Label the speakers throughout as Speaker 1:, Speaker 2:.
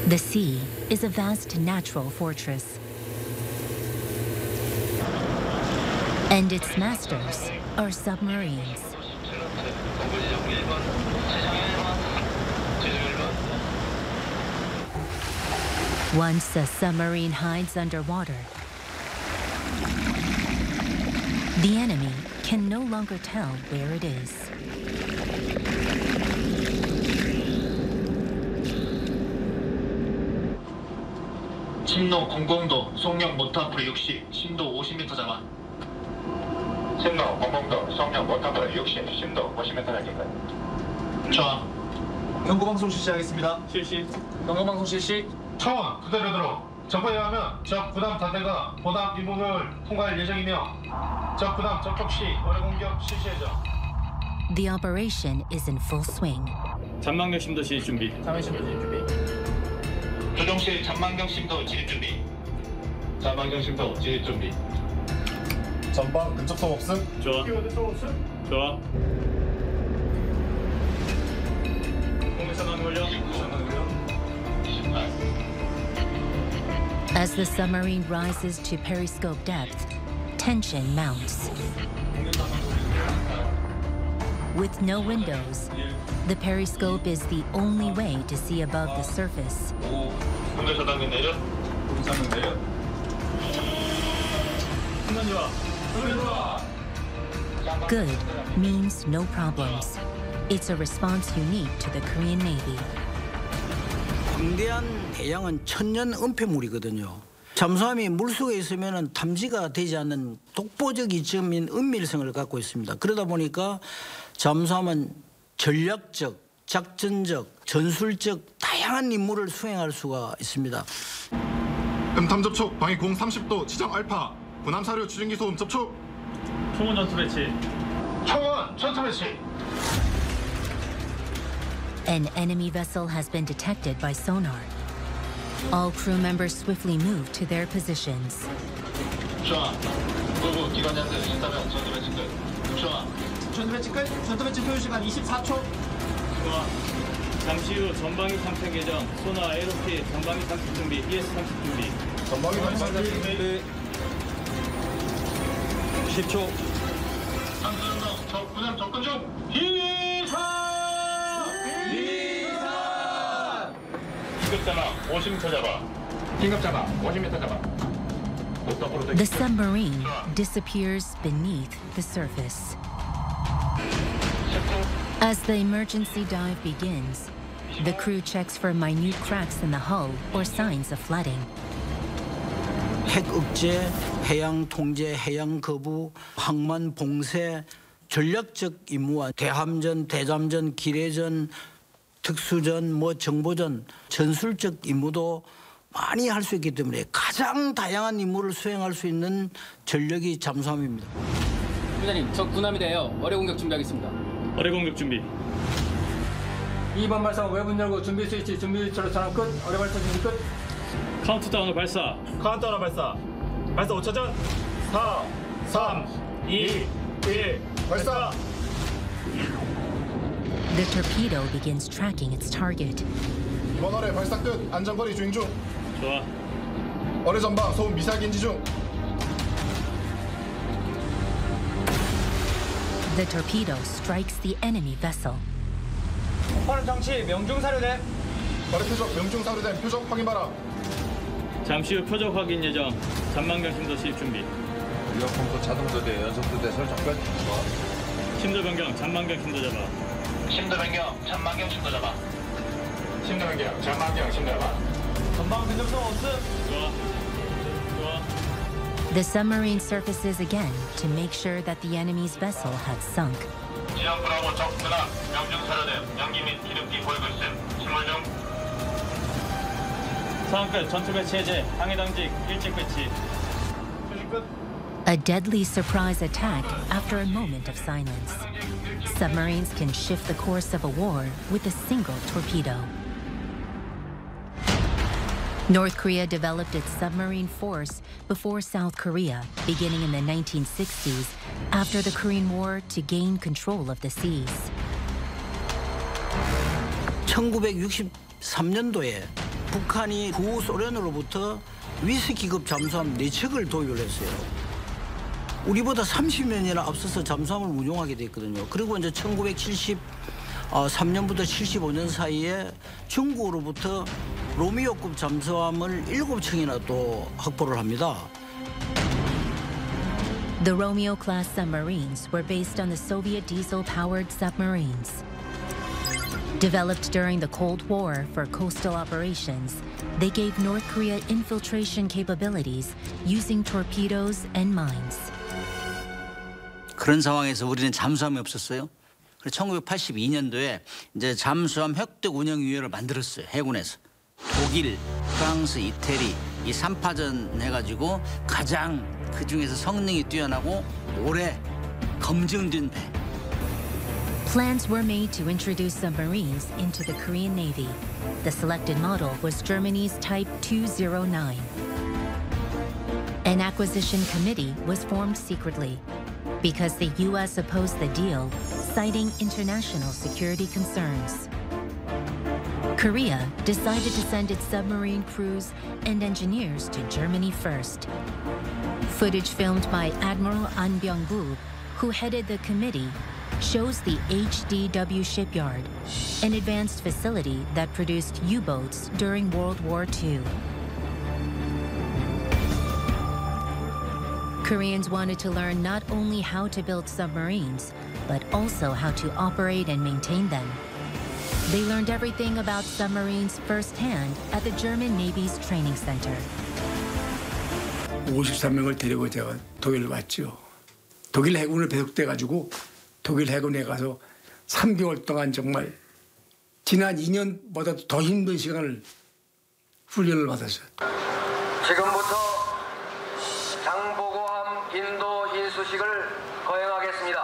Speaker 1: The sea is a vast natural fortress. And its masters are submarines. Once a submarine hides underwater, the enemy can no longer tell where it is.
Speaker 2: 진로 00도, 속력 모터풀 60, 심도 50m 잡아.
Speaker 3: 진로 00도, 속력 모터풀 60, 심도 50m 잡기다.
Speaker 2: 좋아.
Speaker 4: 경고방송 실시하겠습니다.
Speaker 2: 실시.
Speaker 4: 경고방송 실시.
Speaker 5: 차원 그대로 들어. 정보에 의하면 적 부담 단대가 보담 이문을 통과할 예정이며 적 부담 접촉 시 어뢰 공격 실시 예정.
Speaker 1: The operation is in full swing.
Speaker 2: 전망력 심도 진입 준비.
Speaker 4: 잠시만요, 준비.
Speaker 2: 조종실 전망경 심도 진입 준비.
Speaker 3: 전방경 심도 진입 준비.
Speaker 4: 전방 근접성 없음.
Speaker 2: 좋아. 좋아. 공격선언 완료.
Speaker 1: As the submarine rises to periscope depth, tension mounts. With no windows, the periscope is the only way to see above the surface.
Speaker 2: 공격선언 내려.
Speaker 4: 공사는 내려.
Speaker 2: 순간 좋아.
Speaker 1: Good means no problems. It's a response unique to the Korean Navy.
Speaker 6: 광대한 해양은 천년 은폐물이거든요. 잠수함이 물속에 있으면 탐지가 되지 않는 독보적인 점인 은밀성을 갖고 있습니다. 그러다 보니까 잠수함은 전략적, 작전적, 전술적 다양한 임무를 수행할 수가 있습니다.
Speaker 7: 음탐 접촉 방위 공 30도 지점 알파 군함 사료 추진기 소음 접촉.
Speaker 2: 총원 전투 배치.
Speaker 5: 차원 전투 배치.
Speaker 1: An enemy vessel has been detected by sonar. All crew members swiftly move to their positions.
Speaker 2: 좋아. 고고 기관 연습 인사병 전투 배치 끝. 좋아.
Speaker 4: 전투 배치 끝. 전투 배치 소요 시간 24초.
Speaker 2: 좋아. 잠시 후 전방위 탐색 예정. 소나 에어로키 전방위 탐색 준비. ES 탐색 준비.
Speaker 4: 전방위 탐색 준비. 10초.
Speaker 2: 상수정동 적 군함 접근 중. 긴급 잡아. 50m 잡아.
Speaker 3: 긴급 잡아. 50m 잡아. 모터풀
Speaker 1: The submarine disappears beneath the surface. As the emergency dive begins, the crew checks for minute cracks in the hull or signs of flooding.
Speaker 6: 핵 억제, 해양 통제, 해양 거부, 항만 봉쇄, 전략적 임무와 대함전, 대잠전, 기뢰전, 특수전, 정보전, 전술적 임무도 많이 할 수 있기 때문에 가장 다양한 임무를 수행할 수 있는 전력이 잠수함입니다.
Speaker 8: 부장님, 적 군함이래요. 어뢰 공격 준비하겠습니다.
Speaker 2: 어뢰 공격 준비.
Speaker 8: 2번 발사 외분 열고 준비 스위치 준비 절차는 끝. 어뢰 발사 준비 끝.
Speaker 2: 카운트다운을 발사.
Speaker 5: 카운터로 발사. 발사 5초 전. 4, 3, 2, 1 발사.
Speaker 1: The torpedo begins tracking its target.
Speaker 7: 이번 어뢰 발사 끝. 안전거리 주행 중.
Speaker 2: 좋아.
Speaker 7: 어뢰 전방 소음 미사일 인지 중.
Speaker 1: The torpedo strikes the enemy vessel.
Speaker 8: 폭발은 장치 명중 사료대.
Speaker 7: 어뢰 표적 명중 사료된 표적 확인 바람.
Speaker 2: 잠시 후 표적 확인 예정. 전망경 심도 시입 준비.
Speaker 3: 유형pom프 자동도대 연속도대 설정 끝.
Speaker 2: 심도 변경. 전망경 심도 잡아.
Speaker 3: 심도 변경. 전망경 심도 잡아. 심도 변경. 전망경 심도 잡아.
Speaker 8: 전방 근접성 없음.
Speaker 2: 좋아. 좋아.
Speaker 1: The submarine surfaces again to make sure that the enemy's vessel had sunk.
Speaker 3: 지형 브라보 적 군함 명중 사료대 연기 및 기름기 보이고 있음. 침몰 중.
Speaker 2: 상황 끝. 전투 배치 해제. 항해 당직. 일찍 배치.
Speaker 1: A deadly surprise attack after a moment of silence. Submarines can shift the course of a war with a single torpedo. North Korea developed its submarine force before South Korea, beginning in the 1960s after the Korean War to gain control of the seas.
Speaker 6: 1963년도에 북한이 구소련으로부터 위스키급 잠수함 4척을 도입했어요. 우리보다 30년이나 앞서서 잠수함을 운용하게 됐거든요. 그리고 이제 1973년부터 75년 사이에 중국으로부터 로미오급 잠수함을 7척이나 또 확보를 합니다.
Speaker 1: The Romeo-class submarines were based on the Soviet diesel-powered submarines. Developed during the Cold War for coastal operations, they gave North Korea infiltration capabilities using torpedoes and mines.
Speaker 9: 그런 상황에서 우리는 잠수함이 없었어요. 그래서 1982년도에 이제 잠수함 획득 운영위원회를 만들었어요. 해군에서. 독일, 프랑스, 이태리 이 3파전 해가지고 가장 그중에서 성능이 뛰어나고 오래 검증된 배.
Speaker 1: Plans were made to introduce submarines into the Korean Navy. The selected model was Germany's Type 209. An acquisition committee was formed secretly because the U.S. opposed the deal, citing international security concerns. Korea decided to send its submarine crews and engineers to Germany first. Footage filmed by Admiral An Byung-bu, who headed the committee, shows the HDW shipyard, an advanced facility that produced U-boats during World War II. Koreans wanted to learn not only how to build submarines, but also how to operate and maintain them. They learned everything about submarines firsthand at the German Navy's training center.
Speaker 10: 53명을 데리고 제가 독일을 왔죠. 독일 해군을 배속돼가지고 독일 해군에 가서 3개월 동안 정말 지난 2년보다 더 힘든 시간을 훈련을 받았어요.
Speaker 8: 지금부터 장보고함 인도 인수식을 거행하겠습니다.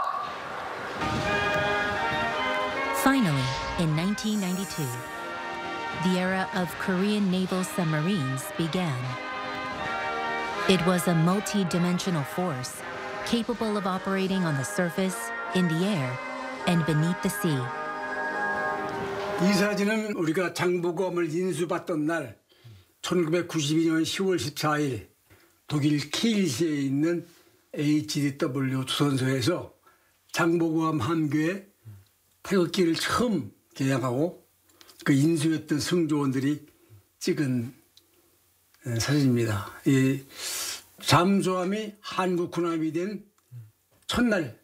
Speaker 1: Finally, in 1992, the era of Korean naval submarines began. It was a multi-dimensional force capable of operating on the surface, in the air, and beneath the sea.
Speaker 10: 이 사진은 우리가 장보고함을 인수받던 날 1992년 10월 14일 독일 키일시에 있는 HDW 조선소에서 장보고함 함교의 태극기를 처음 개양하고 그 인수했던 승조원들이 찍은 사진입니다. 이 잠수함이 한국 군함이 된 첫날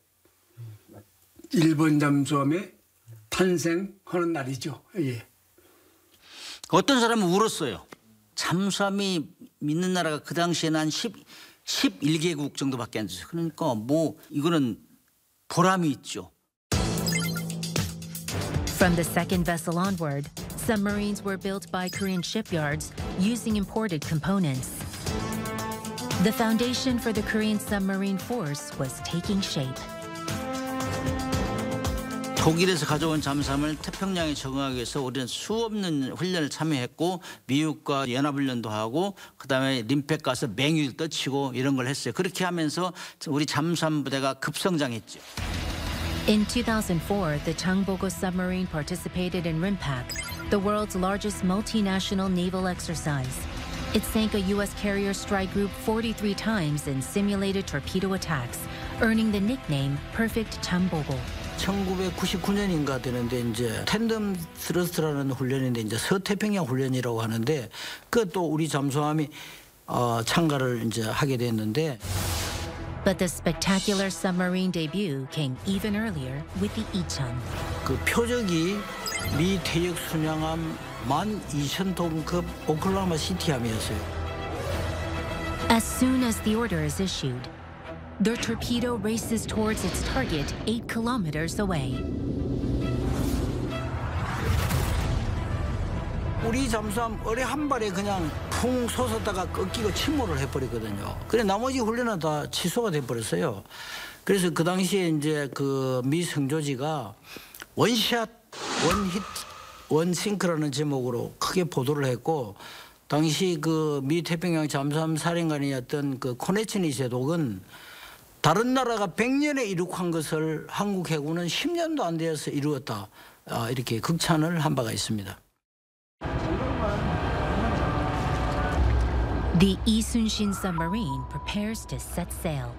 Speaker 10: 일본 잠수함의 탄생하는 날이죠. 예.
Speaker 9: 어떤 사람은 울었어요. 잠수함이 있는 나라가 그 당시에는 한 11개국 정도밖에 안 됐어요. 그러니까 뭐 이거는 보람이 있죠.
Speaker 1: From the second vessel onward, submarines were built by Korean shipyards using imported components. The foundation for the Korean submarine force was taking shape.
Speaker 9: 독일에서 가져온 잠수함을 태평양에 적응하기 위해서 우리는 수없는 훈련을 참여했고 미국과 연합훈련도 하고 그다음에 림팩 가서 맹유를 떠치고 이런 걸 했어요. 그렇게 하면서 우리 잠수함 부대가 급성장했죠.
Speaker 1: In 2004, the Changbogo submarine participated in RIMPAC, the world's largest multinational naval exercise. It sank a U.S. carrier strike group 43 times in simulated torpedo attacks, earning the nickname Perfect Changbogo.
Speaker 6: 1999년인가 되는데 이제 텐덤 스러스트라는 훈련인데 이제 서태평양 훈련이라고 하는데 그것도 우리 잠수함이 참가를 이제 하게 됐는데.
Speaker 1: But the spectacular submarine debut came even earlier with the Icheon.
Speaker 6: 그 표적이 미 퇴역 순양함 12,000톤급 오클라호마 시티함이었어요.
Speaker 1: As soon as the order is issued, their torpedo races towards its target 8 kilometers away.
Speaker 6: 우리 잠수함 어뢰 한 발에 그냥 풍 솟았다가 꺾이고 침몰을 해버리거든요. 그래 나머지 훈련은 다 취소가 돼버렸어요. 그래서 그 당시에 이제 그 미 성조지가 원샷, 원히트, 원싱크라는 제목으로 크게 보도를 했고 당시 그 미 태평양 잠수함 사령관이었던 그 코네치니 제독은 다른 나라가 100년에 이룩한 것을 한국 해군은 10년도 안 되어서 이루었다. 이렇게 극찬을 한 바가 있습니다.
Speaker 1: The Isunshin submarine prepares to set sail.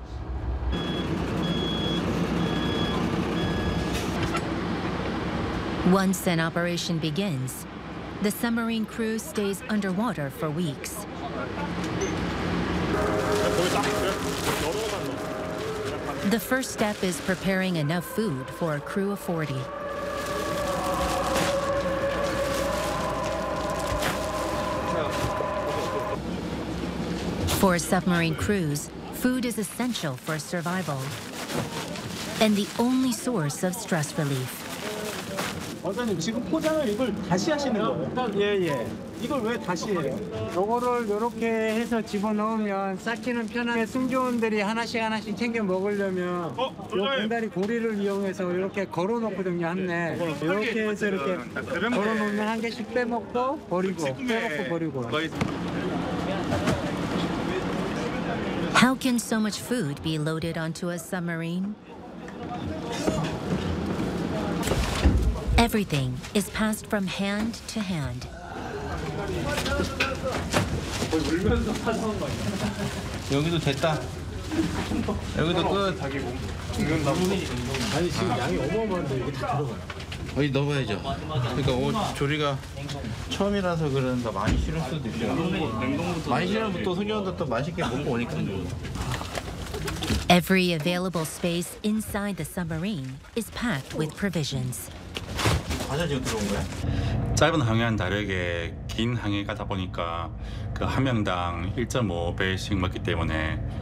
Speaker 1: Once an operation begins, the submarine crew stays underwater for weeks. The first step is preparing enough food for a crew of 40. For submarine crews, food is essential for survival and the only source of stress relief.
Speaker 4: 원사님 지금 포장을 이걸 다시 하시는 거예요?
Speaker 11: 예.
Speaker 4: 이걸 왜 다시 해요?
Speaker 11: 요거를 요렇게 해서 집어넣으면 쌓기는 편하게 승조원들이 하나씩 챙겨 먹으려면 요 공다리 고리를 이용해서 이렇게 걸어놓거든요, 한내. 이렇게 해서 이렇게 걸어놓으면 한 개씩 빼먹고 버리고 빼먹고 버리고.
Speaker 1: How can so much food be loaded onto a submarine? Everything is passed from hand to hand.
Speaker 12: 여기도 됐다. 여기도 끝.
Speaker 4: 아니 지금 양이 어마어마한데 이게 다 들어가요.
Speaker 12: 거의 넣어야죠. 그러니까 조리가 처음이라서 그런가 많이 싫을 수도 있어요. 많이 싫으면 또 소녀도 또 맛있게 먹고 오니까.
Speaker 1: Every available space inside the submarine is packed with provisions.
Speaker 12: 과자 지금 들어온 거야?
Speaker 13: 짧은 항해와는 다르게 긴 항해 가다 보니까 그 한 명당 1.5배씩 먹기 때문에